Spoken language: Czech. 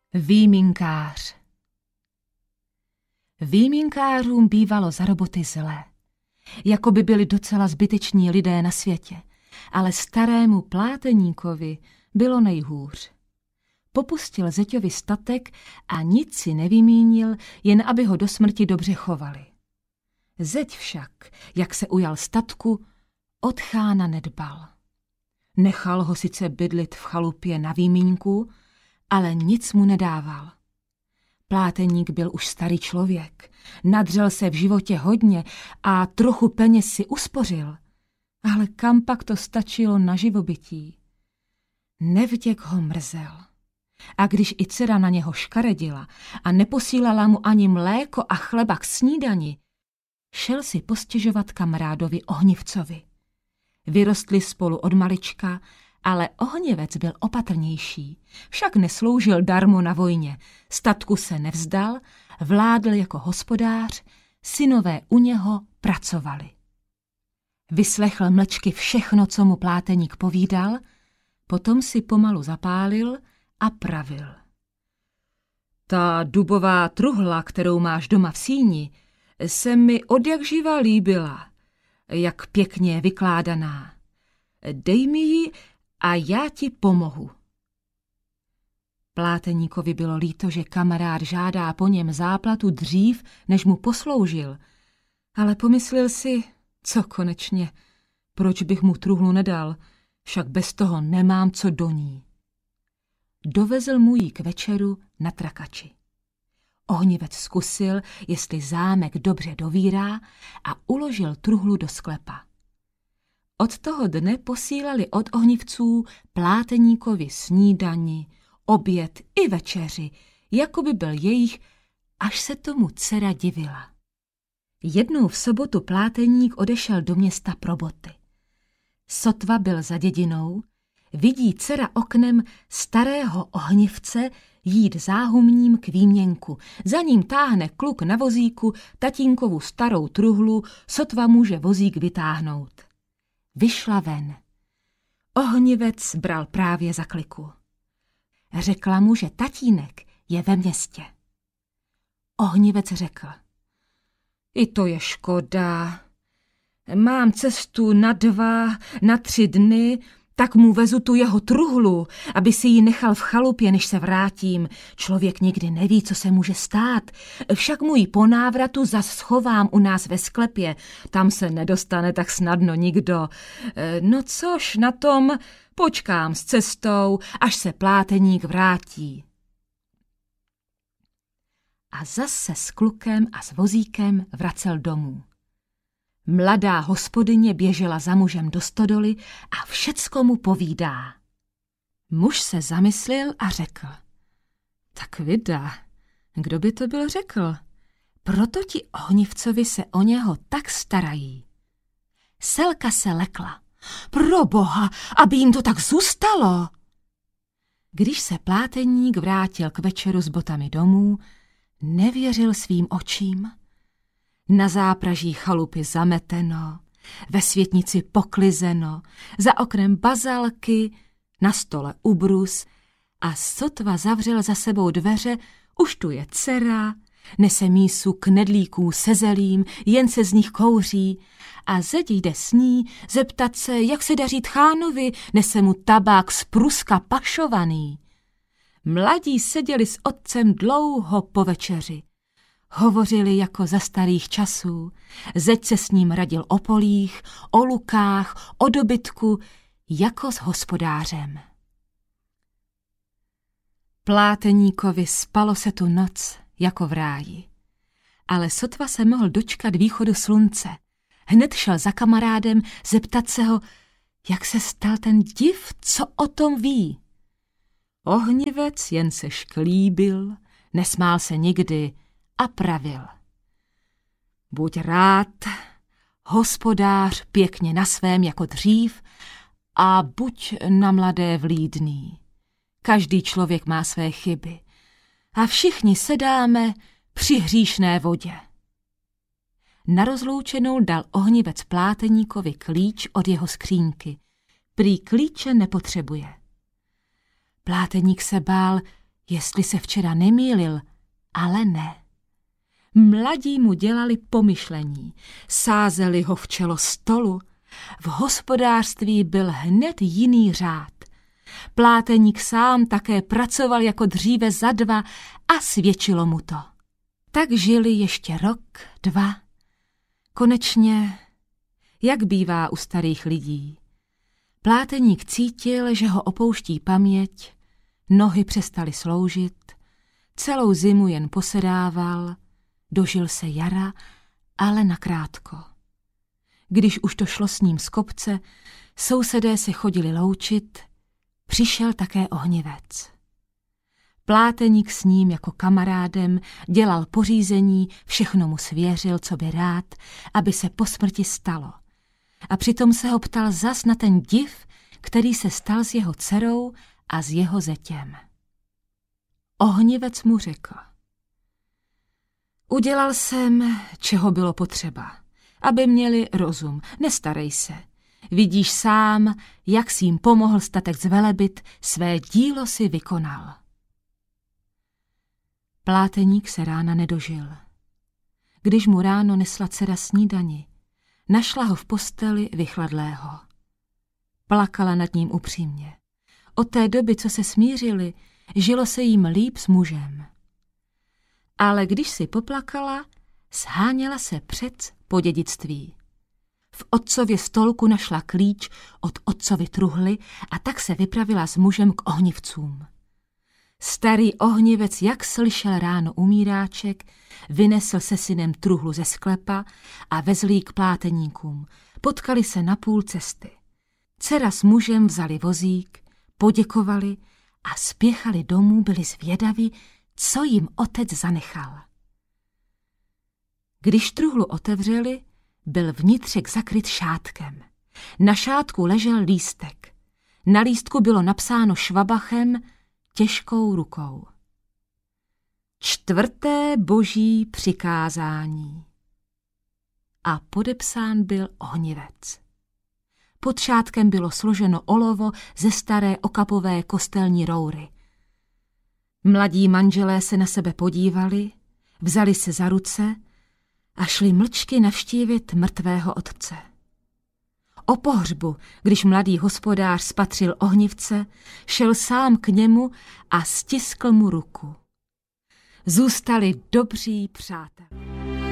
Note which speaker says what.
Speaker 1: Výjimkář. Výjimkářům bývalo za roboty zlé, jako by byli docela zbyteční lidé na světě, ale starému pláteníkovi bylo nejhůř. Popustil zeťovi statek a nic si nevymínil, jen aby ho do smrti dobře chovali. Zeď však, jak se ujal statku, od chána nedbal. Nechal ho sice bydlit v chalupě na výmínku, ale nic mu nedával. Pláteník byl už starý člověk, nadřel se v životě hodně a trochu peněz si uspořil, ale kam pak to stačilo na živobytí? Nevděk ho mrzel. A když i dcera na něho škaredila a neposílala mu ani mléko a chleba k snídani, šel si postěžovat kamarádovi Ohnivcovi. Vyrostli spolu od malička, ale Ohnivec byl opatrnější, však nesloužil darmo na vojně, statku se nevzdal, vládl jako hospodář, synové u něho pracovali. Vyslechl mlčky všechno, co mu pláteník povídal, potom si pomalu zapálil a pravil. Ta dubová truhla, kterou máš doma v síni, se mi odjakživa líbila, jak pěkně vykládaná. Dej mi ji a já ti pomohu. Pláteníkovi bylo líto, že kamarád žádá po něm záplatu dřív, než mu posloužil, ale pomyslel si, co konečně, proč bych mu truhlu nedal, však bez toho nemám co do ní. Dovezl mu ji k večeru na trakači. Ohnivec zkusil, jestli zámek dobře dovírá, a uložil truhlu do sklepa. Od toho dne posílali od Ohnivců pláteníkovi snídani, oběd i večeři, jako by byl jejich, až se tomu dcera divila. Jednou v sobotu pláteník odešel do města pro boty. Sotva byl za dědinou, vidí dcera oknem starého Ohnivce jít záhumním k výměnku. Za ním táhne kluk na vozíku tatínkovu starou truhlu, sotva může vozík vytáhnout. Vyšla ven. Ohnivec bral právě za kliku. Řekla mu, že tatínek je ve městě. Ohnivec řekl. I to je škoda. Mám cestu na 2, na 3 dny, tak mu vezu tu jeho truhlu, aby si ji nechal v chalupě, než se vrátím. Člověk nikdy neví, co se může stát. Však mu ji po návratu zas schovám u nás ve sklepě. Tam se nedostane tak snadno nikdo. No což na tom, počkám s cestou, až se pláteník vrátí. A zase s klukem a s vozíkem vracel domů. Mladá hospodyně běžela za mužem do stodoly a všecko mu povídá. Muž se zamyslel a řekl. Tak vida, kdo by to byl řekl? Proto ti Ohnivcovi se o něho tak starají. Selka se lekla. Proboha, aby jim to tak zůstalo. Když se pláteník vrátil k večeru s botami domů, nevěřil svým očím. Na zápraží chalupy zameteno, ve světnici poklizeno, za oknem bazalky, na stole ubrus a sotva zavřel za sebou dveře, už tu je dcera, nese mísu knedlíků se zelím, jen se z nich kouří a zeď jde s ní zeptat se, jak se daří tchánovi, nese mu tabák z Pruska pašovaný. Mladí seděli s otcem dlouho po večeři. Hovořili jako za starých časů, zeď se s ním radil o polích, o lukách, o dobytku, jako s hospodářem. Pláteníkovi spalo se tu noc, jako v ráji, ale sotva se mohl dočkat východu slunce. Hned šel za kamarádem zeptat se ho, jak se stal ten div, co o tom ví. Ohnivec jen se šklíbil, nesmál se nikdy, a pravil. Buď rád, hospodář pěkně na svém jako dřív a buď na mladé vlídný. Každý člověk má své chyby a všichni sedáme při hříšné vodě. Na rozloučenou dal Ohnivec pláteníkovi klíč od jeho skřínky. Prý klíče nepotřebuje. Pláteník se bál, jestli se včera nemýlil, ale ne. Mladí mu dělali pomyšlení, sázeli ho v čelo stolu. V hospodářství byl hned jiný řád. Pláteník sám také pracoval jako dříve za 2 a svědčilo mu to. Tak žili ještě rok, 2. Konečně, jak bývá u starých lidí, pláteník cítil, že ho opouští paměť, nohy přestaly sloužit, celou zimu jen posedával, dožil se jara, ale nakrátko. Když už to šlo s ním z kopce, sousedé se chodili loučit, přišel také ohnivec. Pláteník s ním jako kamarádem dělal pořízení, všechno mu svěřil, co by rád, aby se po smrti stalo. A přitom se ho ptal zas na ten div, který se stal s jeho dcerou a s jeho zetěm. Ohnivec mu řekl: udělal jsem, čeho bylo potřeba, aby měli rozum, nestarej se. Vidíš sám, jak jsi jim pomohl statek zvelebit, své dílo si vykonal. Pláteník se rána nedožil. Když mu ráno nesla dcera snídani, našla ho v posteli vychladlého. Plakala nad ním upřímně. Od té doby, co se smířili, žilo se jim líp s mužem. Ale když si poplakala, sháněla se přec po dědictví. V otcově stolku našla klíč od otcovy truhly a tak se vypravila s mužem k ohnivcům. Starý ohnivec, jak slyšel ráno umíráček, vynesl se synem truhlu ze sklepa a vezl ji k pláteníkům. Potkali se na půl cesty. Dcera s mužem vzali vozík, poděkovali a spěchali domů, byli zvědaví, co jim otec zanechal. Když truhlu otevřeli, byl vnitřek zakryt šátkem. Na šátku ležel lístek. Na lístku bylo napsáno švabachem, těžkou rukou: 4. boží přikázání. A podepsán byl Ohnivec. Pod šátkem bylo složeno olovo ze staré okapové kostelní roury. Mladí manželé se na sebe podívali, vzali se za ruce a šli mlčky navštívit mrtvého otce. O pohřbu, když mladý hospodář spatřil Ohnivce, šel sám k němu a stiskl mu ruku. Zůstali dobří přátelé.